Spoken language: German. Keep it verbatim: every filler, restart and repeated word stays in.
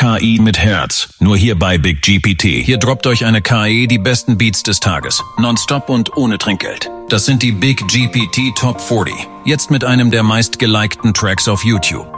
K I mit Herz. Nur hier bei Big G P T. Hier droppt euch eine K I die besten Beats des Tages. Nonstop und ohne Trinkgeld. Das sind die Big G P T Top vierzig. Jetzt mit einem der meistgelikten Tracks auf YouTube.